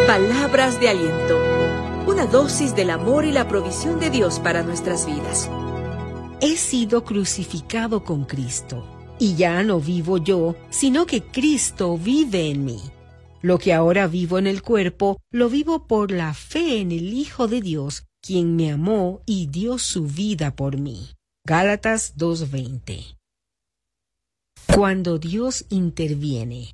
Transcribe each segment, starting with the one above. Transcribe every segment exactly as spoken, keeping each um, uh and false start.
Palabras de aliento. Una dosis del amor y la provisión de Dios para nuestras vidas. He sido crucificado con Cristo, y ya no vivo yo, sino que Cristo vive en mí. Lo que ahora vivo en el cuerpo, lo vivo por la fe en el Hijo de Dios, quien me amó y dio su vida por mí. Gálatas dos veinte. Cuando Dios interviene.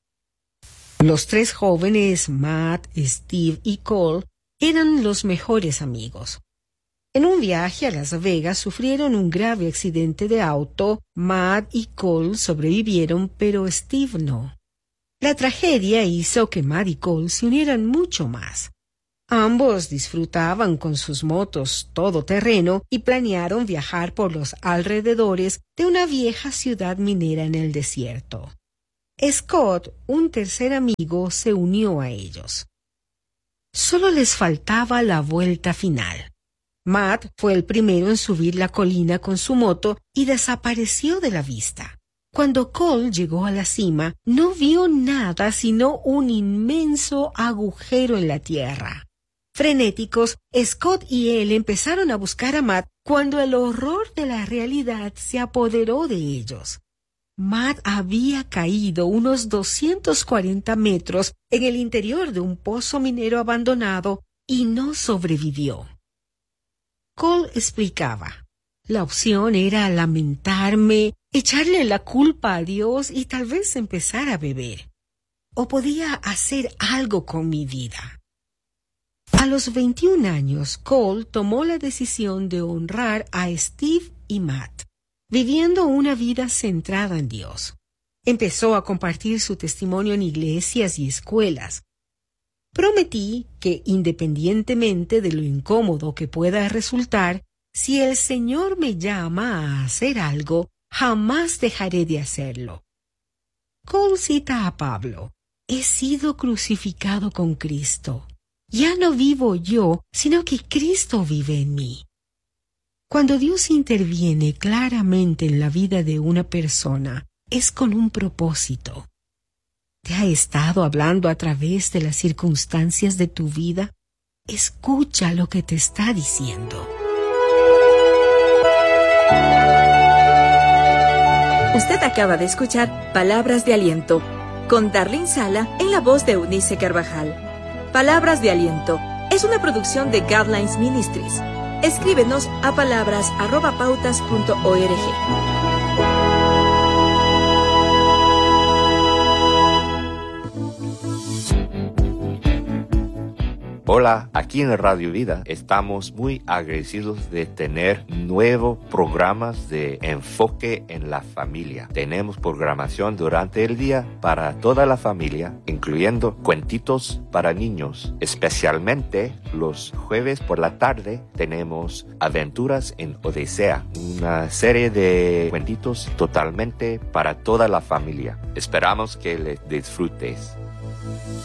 Los tres jóvenes, Matt, Steve y Cole, eran los mejores amigos. En un viaje a Las Vegas sufrieron un grave accidente de auto. Matt y Cole sobrevivieron, pero Steve no. La tragedia hizo que Matt y Cole se unieran mucho más. Ambos disfrutaban con sus motos todoterreno y planearon viajar por los alrededores de una vieja ciudad minera en el desierto. Scott, un tercer amigo, se unió a ellos. Solo les faltaba la vuelta final. Matt fue el primero en subir la colina con su moto y desapareció de la vista. Cuando Cole llegó a la cima, no vio nada sino un inmenso agujero en la tierra. Frenéticos, Scott y él empezaron a buscar a Matt cuando el horror de la realidad se apoderó de ellos. Matt había caído unos doscientos cuarenta metros en el interior de un pozo minero abandonado y no sobrevivió. Cole explicaba: la opción era lamentarme, echarle la culpa a Dios y tal vez empezar a beber. O podía hacer algo con mi vida. A los veintiún años, Cole tomó la decisión de honrar a Steve y Matt, viviendo una vida centrada en Dios. Empezó a compartir su testimonio en iglesias y escuelas. Prometí que, independientemente de lo incómodo que pueda resultar, si el Señor me llama a hacer algo, jamás dejaré de hacerlo. Cole cita a Pablo: he sido crucificado con Cristo. Ya no vivo yo, sino que Cristo vive en mí. Cuando Dios interviene claramente en la vida de una persona, es con un propósito. ¿Te ha estado hablando a través de las circunstancias de tu vida? Escucha lo que te está diciendo. Usted acaba de escuchar Palabras de Aliento, con Darlene Sala en la voz de Eunice Carvajal. Palabras de Aliento es una producción de Guidelines Ministries. Escríbenos a palabras arroba pautas punto org. Hola, aquí en Radio Vida estamos muy agradecidos de tener nuevos programas de enfoque en la familia. Tenemos programación durante el día para toda la familia, incluyendo cuentitos para niños. Especialmente los jueves por la tarde tenemos Aventuras en Odisea, una serie de cuentitos totalmente para toda la familia. Esperamos que les disfrutes.